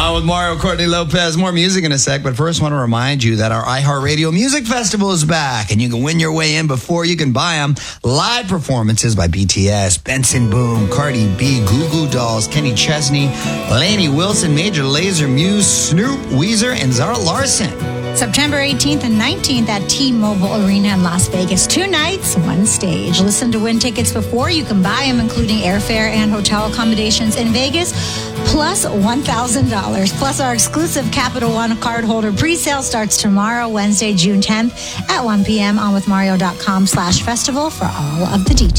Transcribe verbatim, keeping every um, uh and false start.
On with Mario Courtney Lopez. More music in a sec, but first I want to remind you that our iHeartRadio Music Festival is back, and you can win your way in before you can buy them. Live performances by B T S, Benson Boone, Cardi B, Goo Goo Dolls, Kenny Chesney, Lainey Wilson, Major Lazer, Muse, Snoop, Weezer, and Zara Larson. September eighteenth and nineteenth at T-Mobile Arena in Las Vegas. Two nights, one stage. Listen to win tickets before you can buy them, including airfare and hotel accommodations in Vegas, plus one thousand dollars. Plus our exclusive Capital One cardholder pre-sale starts tomorrow, Wednesday, June tenth at one p.m. on with mario dot com slash festival for all of the details.